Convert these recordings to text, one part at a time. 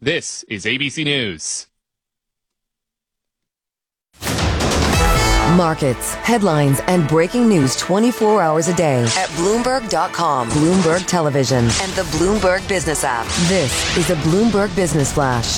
This is ABC News. Markets, headlines, and breaking news 24 hours a day at Bloomberg.com, Bloomberg Television, and the Bloomberg Business app. This is a Bloomberg Business Flash.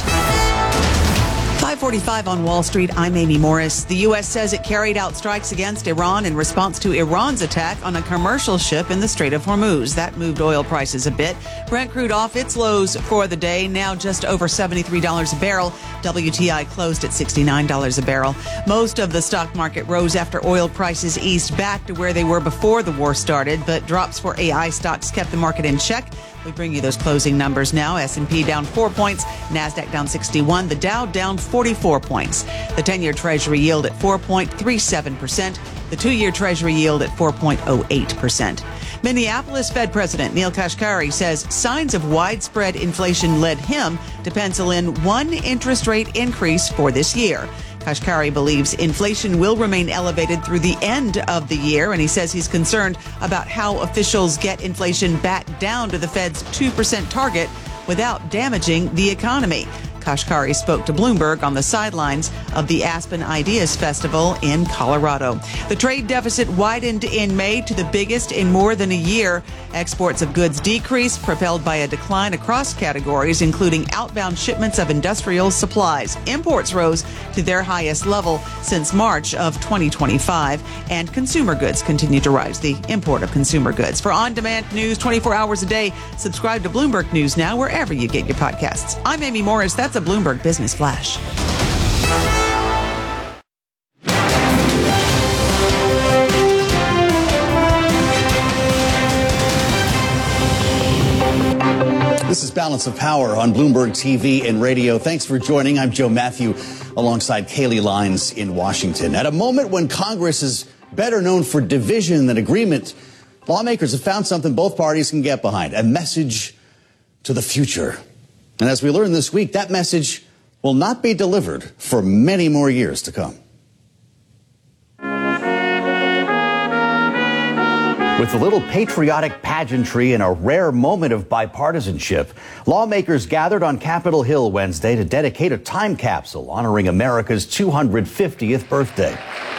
5:45 on Wall Street. I'm Amy Morris. The U.S. says it carried out strikes against Iran in response to Iran's attack on a commercial ship in the Strait of Hormuz. That moved oil prices a bit. Brent crude off its lows for the day, now just over $73 a barrel. WTI closed at $69 a barrel. Most of the stock market rose after oil prices eased back to where they were before the war started, but drops for AI stocks kept the market in check. We bring you those closing numbers now. S&P down 4 points, NASDAQ down 61, the Dow down 44 points. The 10-year Treasury yield at 4.37%, the 2-year Treasury yield at 4.08%. Minneapolis Fed President Neel Kashkari says signs of widespread inflation led him to pencil in one interest rate increase for this year. Kashkari believes inflation will remain elevated through the end of the year, and he says he's concerned about how officials get inflation back down to the Fed's 2% target without damaging the economy. Kashkari spoke to Bloomberg on the sidelines of the Aspen Ideas Festival in Colorado. The trade deficit widened in May to the biggest in more than a year. Exports of goods decreased, propelled by a decline across categories, including outbound shipments of industrial supplies. Imports rose to their highest level since March of 2025, and consumer goods continue to rise, the import of consumer goods. For on-demand news 24 hours a day, subscribe to Bloomberg News Now wherever you get your podcasts. I'm Amy Morris. That's a Bloomberg Business Flash. This is Balance of Power on Bloomberg TV and radio. Thanks for joining. I'm Joe Matthew alongside Kaylee Lines in Washington. At a moment when Congress is better known for division than agreement, lawmakers have found something both parties can get behind, a message to the future. And as we learned this week, that message will not be delivered for many more years to come. With a little patriotic pageantry and a rare moment of bipartisanship, lawmakers gathered on Capitol Hill Wednesday to dedicate a time capsule honoring America's 250th birthday.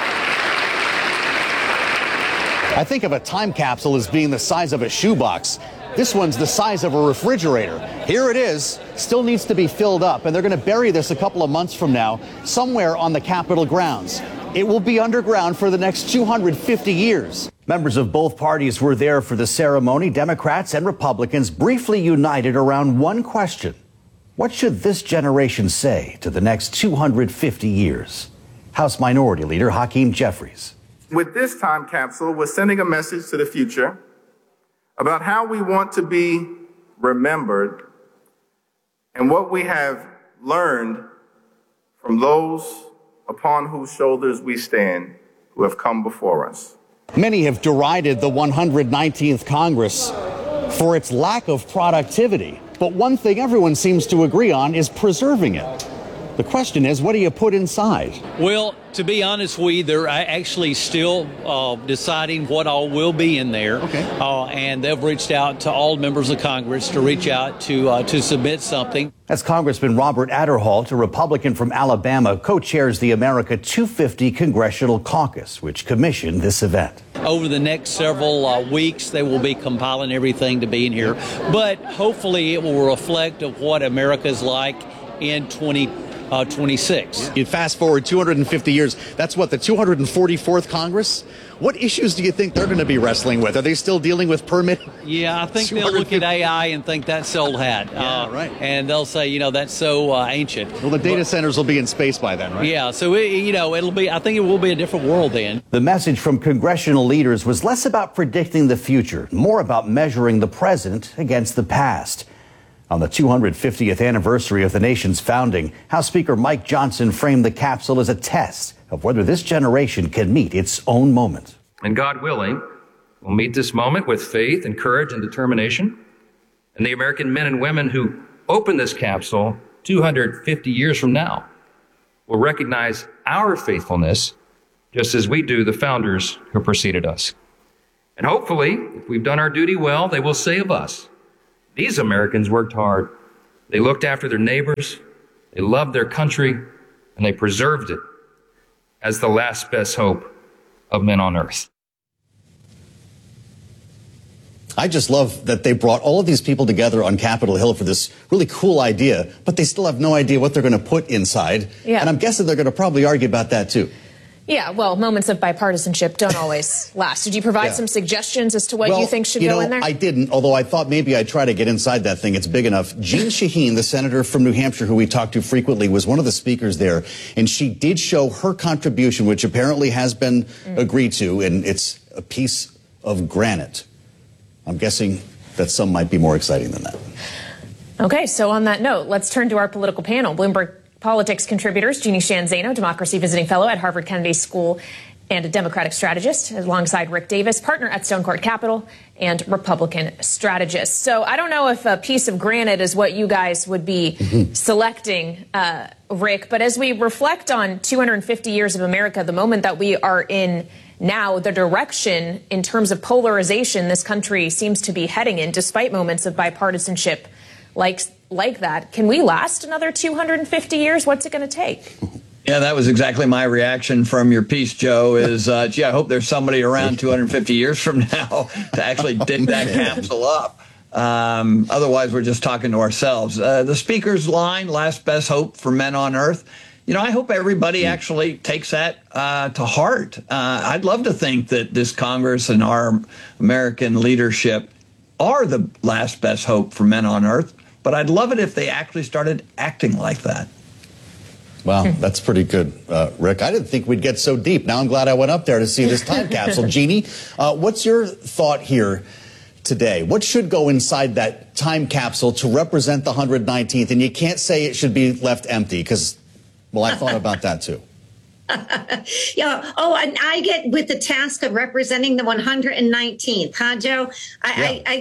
I think of a time capsule as being the size of a shoebox. This one's the size of a refrigerator. Here it is, still needs to be filled up, and they're going to bury this a couple of months from now somewhere on the Capitol grounds. It will be underground for the next 250 years. Members of both parties were there for the ceremony. Democrats and Republicans briefly united around one question. What should this generation say to the next 250 years? House Minority Leader Hakeem Jeffries. With this time capsule, we're sending a message to the future about how we want to be remembered and what we have learned from those upon whose shoulders we stand who have come before us. Many have derided the 119th Congress for its lack of productivity. But one thing everyone seems to agree on is preserving it. The question is, what do you put inside? Well, to be honest, they're actually still deciding what all will be in there. Okay. And they've reached out to all members of Congress to reach out to submit something. That's Congressman Robert Adderholt, a Republican from Alabama, co-chairs the America 250 Congressional Caucus, which commissioned this event. Over the next several weeks, they will be compiling everything to be in here. But hopefully it will reflect of what America's like in 2026. You fast forward 250 years. That's what, the 244th Congress? What issues do you think they're going to be wrestling with? Are they still dealing with permit? Yeah, I think they'll look at AI and think that's old hat. Yeah, right. And they'll say, that's so ancient. Well, the data centers will be in space by then, right? Yeah, so it'll be. I think it will be a different world then. The message from congressional leaders was less about predicting the future, more about measuring the present against the past. On the 250th anniversary of the nation's founding, House Speaker Mike Johnson framed the capsule as a test of whether this generation can meet its own moment. And God willing, we'll meet this moment with faith and courage and determination. And the American men and women who open this capsule 250 years from now will recognize our faithfulness just as we do the founders who preceded us. And hopefully, if we've done our duty well, they will say of us, these Americans worked hard They looked after their neighbors, they loved their country, and they preserved it as the last best hope of men on earth. I just love that they brought all of these people together on Capitol Hill for this really cool idea, but they still have no idea what they're going to put inside. Yeah. And I'm guessing they're going to probably argue about that, too. Yeah, well, moments of bipartisanship don't always last. Did you provide some suggestions as to what you think should go in there? I didn't, although I thought maybe I'd try to get inside that thing. It's big enough. Jeanne Shaheen, the senator from New Hampshire who we talked to frequently, was one of the speakers there, and she did show her contribution, which apparently has been agreed to, and it's a piece of granite. I'm guessing that some might be more exciting than that. Okay, so on that note, let's turn to our political panel. Bloomberg Politics contributors, Jeannie Sheehan Zaino, Democracy Visiting Fellow at Harvard Kennedy School and a Democratic strategist, alongside Rick Davis, partner at Stone Court Capital and Republican strategist. So I don't know if a piece of granite is what you guys would be selecting, Rick, but as we reflect on 250 years of America, the moment that we are in now, the direction in terms of polarization this country seems to be heading in, despite moments of bipartisanship like that. Can we last another 250 years? What's it going to take? Yeah, that was exactly my reaction from your piece, Joe, is, gee, I hope there's somebody around 250 years from now to actually dig that capsule up. Otherwise, we're just talking to ourselves. The speaker's line, last best hope for men on earth. You know, I hope everybody actually takes that to heart. I'd love to think that this Congress and our American leadership are the last best hope for men on earth. But I'd love it if they actually started acting like that. Wow, that's pretty good, Rick. I didn't think we'd get so deep. Now I'm glad I went up there to see this time capsule. Jeannie, what's your thought here today? What should go inside that time capsule to represent the 119th? And you can't say it should be left empty because, well, I thought about that too. Yeah. Oh, and I get with the task of representing the 119th, huh, Joe? I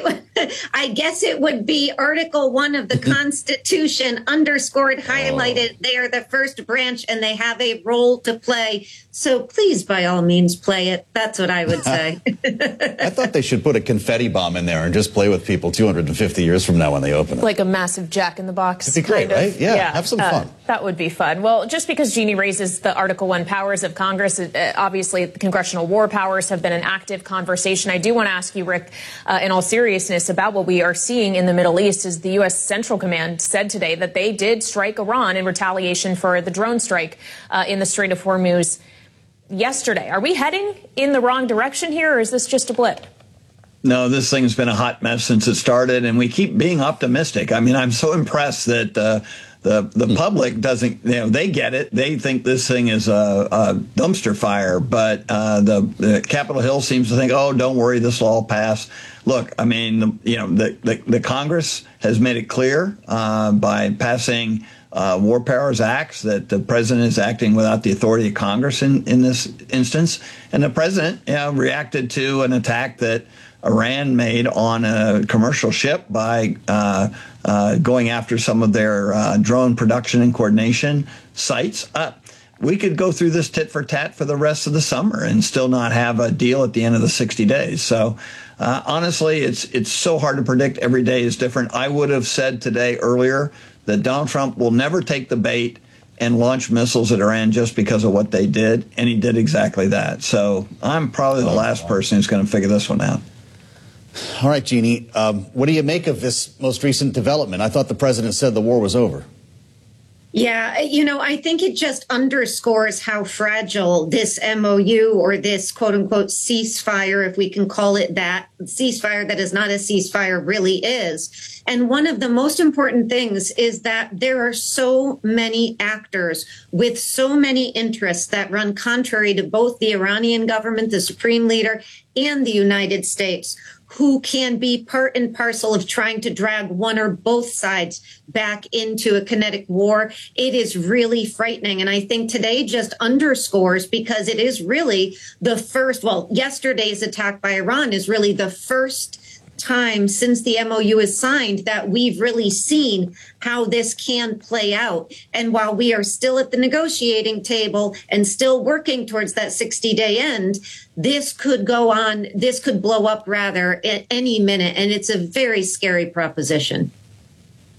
guess it would be Article 1 of the Constitution, underscored, highlighted. They are the first branch, and they have a role to play. So please, by all means, play it. That's what I would say. I thought they should put a confetti bomb in there and just play with people 250 years from now when they open it. Like a massive Jack in the Box. It'd be great, right? Yeah, have some fun. That would be fun. Well, just because Jeannie raises the Article 1 powers of Congress, obviously the congressional war powers have been an active conversation. I do want to ask you, Rick, in all seriousness, about what we are seeing in the Middle East. As the U.S. Central Command said today that they did strike Iran in retaliation for the drone strike in the Strait of Hormuz yesterday. Are we heading in the wrong direction here, or is this just a blip? No, this thing's been a hot mess since it started, and we keep being optimistic. I mean, I'm so impressed that the public doesn't, you know, they get it. They think this thing is a dumpster fire, but the Capitol Hill seems to think, oh, don't worry, this will all pass. Look, I mean, the Congress has made it clear by passing War Powers Acts that the president is acting without the authority of Congress in this instance. And the president reacted to an attack that Iran made on a commercial ship by going after some of their drone production and coordination sites. We could go through this tit for tat for the rest of the summer and still not have a deal at the end of the 60 days. So honestly, it's so hard to predict. Every day is different. I would have said today earlier that Donald Trump will never take the bait and launch missiles at Iran just because of what they did, and he did exactly that. So I'm probably the last person who's going to figure this one out. All right, Jeannie, what do you make of this most recent development? I thought the president said the war was over. Yeah, I think it just underscores how fragile this MOU, or this quote unquote ceasefire, if we can call it that, ceasefire that is not a ceasefire, really is. And one of the most important things is that there are so many actors with so many interests that run contrary to both the Iranian government, the supreme leader, and the United States, who can be part and parcel of trying to drag one or both sides back into a kinetic war. It is really frightening. And I think today just underscores, because it is really the first, well, yesterday's attack by Iran is really the first time since the MOU is signed that we've really seen how this can play out. And while we are still at the negotiating table and still working towards that 60-day end, this could go on, this could blow up rather at any minute. And it's a very scary proposition.